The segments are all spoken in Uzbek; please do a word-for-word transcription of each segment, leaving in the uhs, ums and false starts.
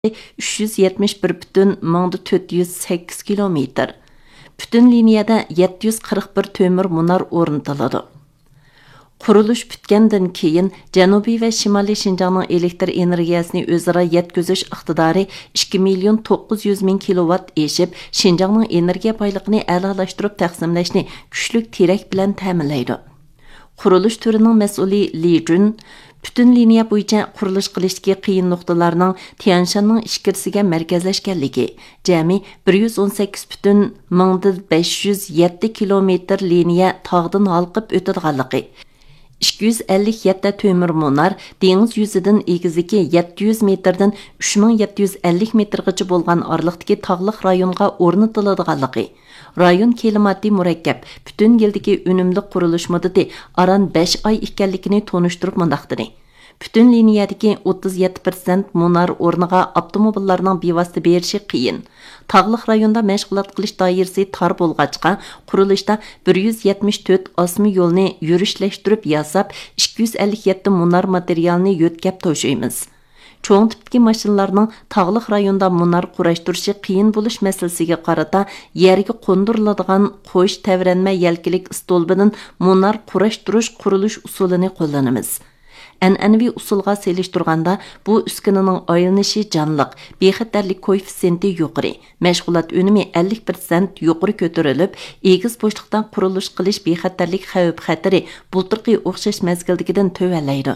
uch yuz yetmish bir butun ming to'rt yuz sakkiz kilometr. Bütün liniyada yetti yuz qirq bir temir munar o'rnatiladi. Qurilish bitgandan keyin Janubiy va Shimoliy Shinjongning elektr energiyasini o'zaro yetkazish iqtidori ikki million to'qqiz yuz ming kilovat eshib, Shinjongning energiya boyligini a'lolashtirib taqsimlashni kuchli terak bilan ta'minlaydi. Qurilish turining mas'uli Li Jun bütün liniya bo'yicha qurilish qilishdagi qiyin nuqtalarning Tianshanning ichkirisiga markazlashganligi, jami bir yuz o'n sakkiz butun ming besh yuz yetti kilometr liniya tog'dan halqib o'tadiganligi, ikki yuz ellik yetti temir munar dengiz yuzidan egizligi yetti yuz metrdan uch ming yetti yuz ellik metrgacha bo'lgan oraliqdagi tog'liq rayonga o'rnatiladiganligi, rayon klimati murakkab, bütün yildagi unumli qurilish muddati aran besh oy ekanligini tonishtirib mundaqdiri. Bütün liniyadagi o'ttiz yetti prosent munar o'rniga avtomobillarning bevosita berishi qiyin. Tog'liq rayonda mashg'ulot qilish doirasi tor bo'lg'achqa, qurilishda bir yuz yetmish to'rt osmi yo'lni yurishlashtirib yasab, ikki yuz ellik yetti munar materialni yo'tkab to'shaymiz. Cho'ng tipdagi mashinalarning tog'liq rayonda munar qurashtirishi qiyin bo'lish masalasiga qarata yerga qo'ndiriladigan qo'sh tavranma yelkilik stolbidan munar qurashtirish qurilish usulini qo'llanamiz. An'anaviy usulga selishtirganda bu uskinaning aylanishi jonliq, bexatarlik koeffitsiyenti yuqori, mashg'ulot unumi ellik prosent yuqori ko'tarilib, egiz bo'shliqdan qurilish qilish bexatarlik xavf-xatari bultirqi o'xshash mazgildigidan tövallaydi.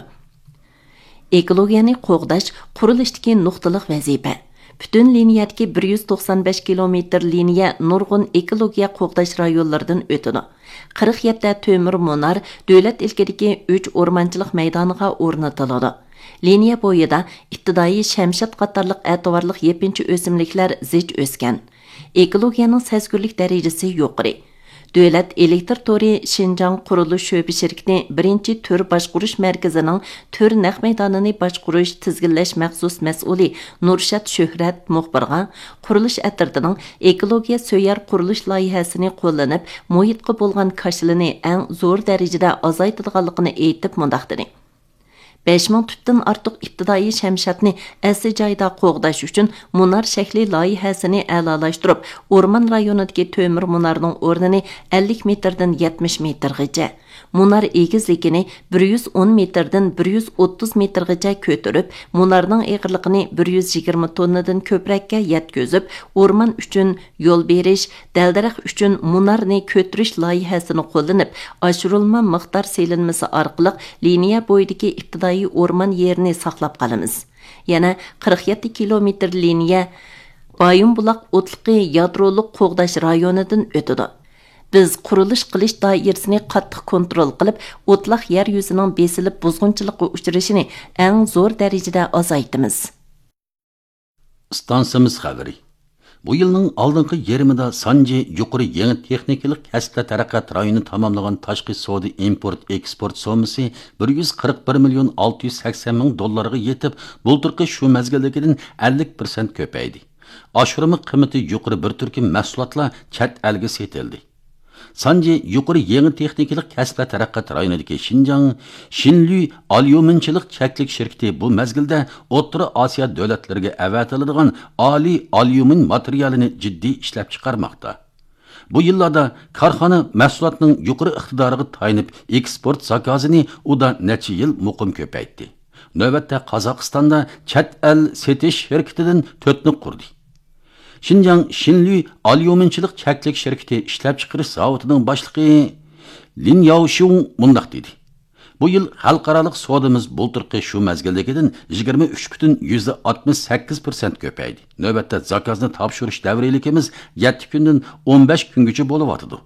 Ekologiyani qo'g'dash qurilishdagi nuqtaliq vazifa. Bütün liniyadagi bir yuz to'qson besh kilometr liniya nurg'un ekologiya qo'g'dash rayonlaridan o'tadi. qirq yetti temir munar davlat ilkidagi uch o'rmonchilik maydoniga o'rnatiladi. Liniya bo'yida ibtidoiy shamshat qatorliq atovarliq yepinchi o'simliklar zich o'sgan. Ekologiyaning sezgurlik darajasi yuqori. Davlat elektr tori Shinjong qurilish sho'bi shirkati birinchi tur boshqarish markazining tur naq maydonini boshqarish tizginlash maxsus mas'uli Nurshat Shuhrat muxbirga qurilish atirdining ekologiya so'yar qurilish loyihasini qo'llanib, muhitga bo'lgan kashilini eng zo'r darajada azaytirganligini aytib mundaqdiri. besh ming tüptün artıq ibtidoiy shamshatni asli joyda qo'g'dash uchun munar shakli loyihasini a'lolashtirib, o'rmon rayonidagi temir munarning o'rnini ellik metrdan yetmish metrgacha, munar egizligini bir yuz o'n metrdan bir yuz o'ttiz metrgacha ko'tarib, munarning eg'irligini bir yuz yigirma tonnadan ko'prakka yetkazib, o'rmon uchun yo'l berish, daldarax uchun munarni ko'tirish loyihasini qo'llanib, oshirilma miqdor selinmasi orqali liniya bo'yidagi ibtidoiy o'rmon yerini saqlab qolamiz. Yana qirq yetti kilometr liniya Bayınbuloq o'tliqi yadroliq qo'g'dash rayonidan o'tadi. Biz qurilish qilish doirasini qattiq kontrol qilib, o'tliq yer yuzining besilib buzg'unchilikqa uchrashini eng zo'r darajada azaytamiz. Stansiyamiz xabari. Bu yılning oldingi yerimida Sanji yuqori yangi texnikalik kasblar taraqqiyot rayoni tamomlagan tashqi savdo import eksport so'masi bir yuz qirq bir million olti yuz sakson ming dollarga yetib, bulturqi shu mezgildagidan ellik prosent ko'paydi. Oshirma qiymati yuqori bir turkum mahsulotlar chet elga setildi. Sanji yuqori yangi texnikalik kasblar taraqqiyot rayonidagi Shinjong Shinlu alyuminchilik cheklik shirkati bu mezgilda O'rta Osiyo davlatlariga avatiladigan oliy alyumin materialini jiddiy ishlab chiqarmoqda. Bu yillarda korxona mahsulotning yuqori iqtidoriga tayinib eksport zakazini uda necha yil muqim ko'paytdi. Navbatda Qozog'istonda chet el setish shirkatidan to'rtni qurdi. Shinjong Shinlu alyuminchilik cheklik shirkati ishlab chiqarish zavodining boshlig'i Lin Yaoshung mundaq dedi. Bu yil xalqaro savdomiz bulturqi shu mezgildagidan yigirma uch butun oltmish sakkiz prosent ko'paydi. Navbatda zakozni topshirish davriligimiz yetti kundan o'n besh kungacha bo'lib o'tadi.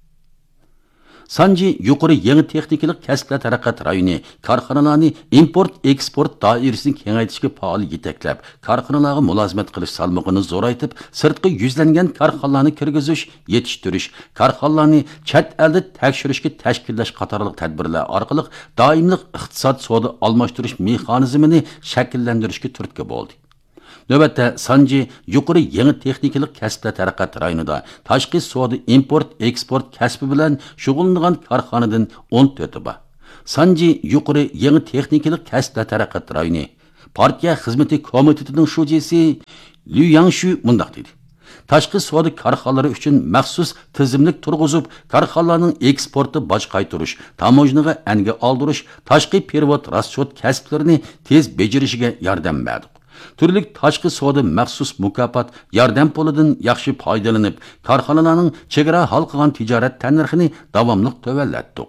Sanji yuqori yangi texnikalik kasblar taraqqiyot rayoni korxonalarni import eksport doirasini kengaytirishga faol yetaklab, korxonalarga mulozimat qilish salmog'ini zo'raytib, sirtqi yuzlangan korxonalarni kirgizish, yetishtirish, korxonalarni chet elda tekshirishga tashkillash qatorliq tadbirlar orqali doimli iqtisod savdo almashtirish mexanizmini shakllantirishga turtki bo'ldi. Növbətdə Sanji yuqori yangi texnikalik kasblar taraqqiyot rayonida tashqi savdo import eksport kasbi bilan shug'ullangan korxonadan o'n to'rti bor. Sanji yuqori yangi texnikalik kasblar taraqqiyot rayoni Partiya xizmati komitetining shujesi Liu Yangshu mundaq dedi. Tashqi savdo korxonalari uchun maxsus tizimlik turg'izib, korxonalarning eksporti boj qaytarish, tamojnaga anga oldirish, tashqi perevod raschot kasblarini tez bejirishiga yordam berdi. Turli tashqi savdo maxsus mukofot yordam pulidan yaxshi foydalanib, korxonalarning chegara hal qilgan tijorat tanirxini davomli to'vallatdik.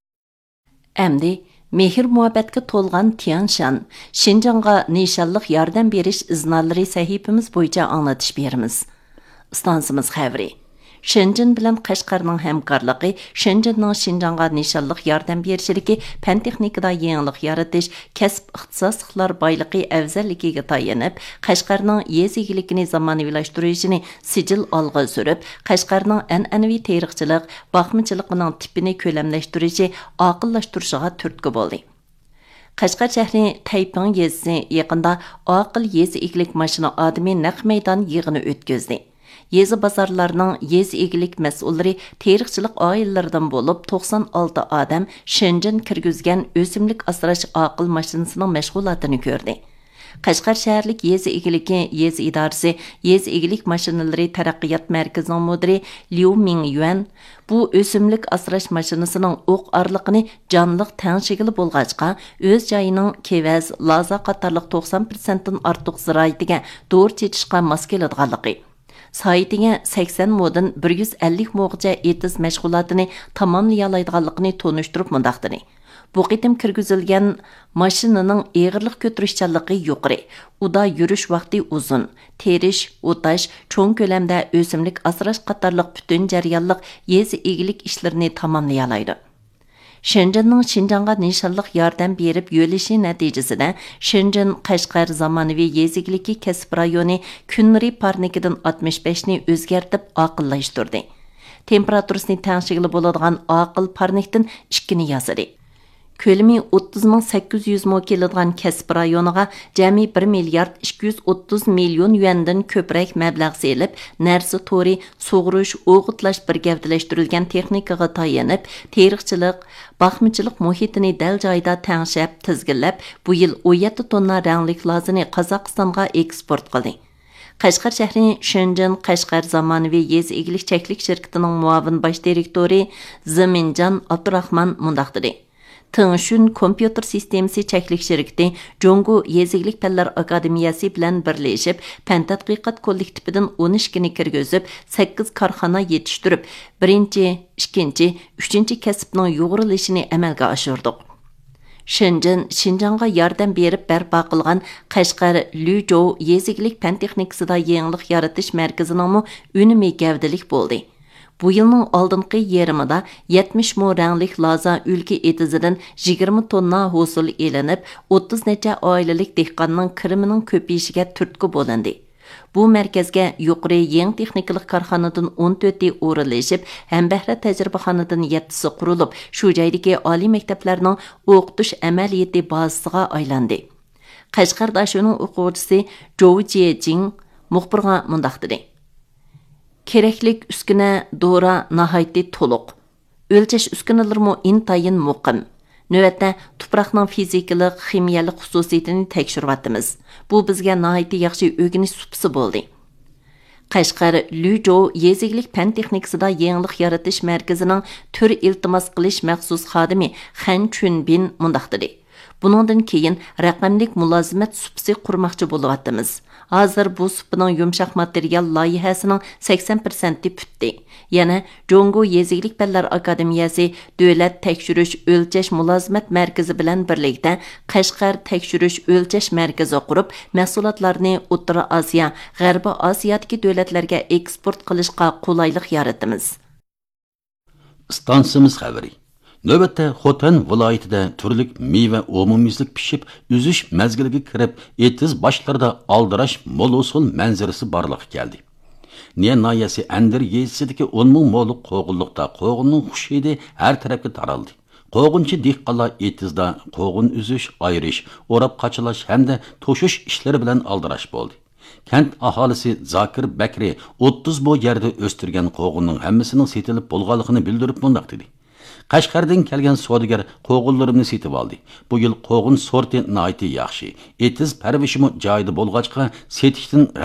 Әмді, mehr muhabbatga to'lgan Tianshan, Şinjanға nishonliq yordam berish iznalari sahifamiz bo'yicha anglatish beramiz. Stansimiz xavri. Shenzhen bilan Qashqarning hamkorligi, Shenzhenning Şinjanға nishonliq yordam berishligi, fan texnikada yangilik yaratish, kasb ixtisosliklar boyligi afzalligiga tayanib, Qashqarning yez egiligini zamonaviylashtirish sijil olg'a surib, Qashqarning an'anaviy tarixchilik, boqmichiligining tipini ko'lamlashtirishi, oqillashtirishiga turtki bo'ldi. Qashqar shahri Tayping yezisi yaqinda oqil yez egilik mashina odami naq maydon yig'ini o'tkazdi. Yezi bozorlarning yez egilik mas'ullari tarixchilik oilalaridan bo'lib to'qson olti odam Shenzhen kirgizgan o'simlik asrash oqil mashinasining mashg'ulotini ko'rdi. Qashqar shaharlik yez egiligi yez idorasi yez egilik mashinalari taraqqiyot markazining mudiri Liu Mingyuan bu o'simlik asrash mashinasining o'q orliqini jonliq tangshigili bo'lg'achqa o'z joyining kevaz, laza qatorliq to'qson foiz dan ortiq ziroitiga to'g'ri chetishga mos keladiganligi. Saytiga sakson moddan bir yuz ellik mo'g'cha etiz mashg'ulotini tamomlayalaydiganligini tonishtirib mundaqdini. Bu qitim kirgizilgan mashinaning eg'irlik ko'tarishchanligi yuqori, uda yurish vaqti uzun, terish, o'tash, cho'ng ko'lamda o'simlik asrash qatorliq butun jarayonliq yez egilik ishlarini tamomlayalaydi. Shenzhenning Şinjanға nishonliq yordam berib yo'lishi natijasida Shenzhen Qashqar zamonaviy yezigliki kasb rayoni kunri parnikidan oltmish besh ni o'zgartib oqillashtirdi. Temperaturasini tangshigili bo'ladigan oqil parnikdan ikki ni yasadi. Ko'lami o'ttiz ming sakkiz yuz mo keladigan kasb rayoniga jami bir milliard ikki yuz o'ttiz million yuandan ko'proq mablag' selib, narsa to'ri, sug'urish, o'g'itlash bir gavdalashtirilgan texnikaga tayanib, tarixchilik, baxmichilik muhitini dal joyida tangshab, tizginlab, bu yil o'n yetti tonna ranglik lozini Qozog'istonga eksport qildi. Qashqar shahri Shenzhen Qashqar zamonaviy yez egilik cheklik shirkatining muavin bosh direktori Zaminjan Abdurahman mundaq dedi. Tыңшүн kompüter sistemasi cheklik shirkati Jongo Yeziglik Fanlar Akademiyasi bilan birlashib, fan tadqiqot kollektividan o'n ikki ni kirgizib, sakkiz korxona yetishtirib, birinchi, ikkinchi, uchinchi kasbning yo'g'rilishini amalga oshirdik. Shenzhen Şinjanға yordam berib barpo qilgan Qashqar Luzhou Yeziglik fan texnikasida yangilik yaratish markazining unumi gavdalik bo'ldi. Bu yılның aldınqı yerimida yetmish mo ranglik laza ülke etizidan yigirma tonna hosul elinib, o'ttiz necha oilalik dehqonning kirimining ko'payishiga turtki bo'lindi. Bu markazga yuqori yeng texnikalik korxonadan o'n to'rtta o'rinlashib, hambahra tajribaxonadan yettisi qurilib, shu joydagi oliy maktablarning o'qitish amaliyati bazasiga aylandi. Qashqar dashuning o'quvchisi Zhou Jiejing muxbirga mundaq dedi. Keraklik üsküne dora nahayeti toluq. Ölçeş üskünelerimi intayin muqim. Növətdə tuproqning fizikalik, ximiyalik xususiyetini tekshirvatimiz. Bu bizga nahayeti yaxshi o'g'inish supsi bo'ldi. Qashqar Luzhou yeziglik fan texnikasida yangilik yaratish markazining tür iltimos qilish maxsus xodimi Xan Chunbin mundaq dedi. Buningdan keyin raqamlik mulozimat supsi qurmoqchi bo'lyapmiz. Hozir bu supning yumshoq material loyihasining sakson foiz putdi. Yana Jongo Yeziglik Fanlar Akademiyasi Davlat tekshirish o'lchash mulozimat markazi bilan birlikda Qashqar tekshirish o'lchash markazi qurib, mahsulotlarni O'rta Osiyo, G'arbiy Osiyodagi davlatlarga eksport qilishga qulaylik yaratamiz. Stansimiz xabari. Növbətdə Xotan viloyatida turlik meyve umumyüzlük pişib, üzüş mezgiliga kirib, etiz başlarda aldirash mol usul manzarasi barliq keldi. Niye nayesi Endir yezisidagi o'n ming mo'liq qo'g'inliqda qo'g'inning xushidi har tarafga taraldi. Qo'g'inchi dehqonlar etizda qo'g'in üzüş, ayrish, o'rab qachilash hamda to'shish ishlari bilan aldirash bo'ldi. Kent aholisi Zakir Bakri o'ttiz bo yerda o'stirgan qo'g'inning hammasining setilib bo'lganligini bildirib mundaq dedi. Qashqardan kelgan savdogar qo'g'inlarimni setib oldi. Bu yil qo'g'in sorti nihoyatda yaxshi. Etiz parvishimi joyida bo'lg'achqa setishdan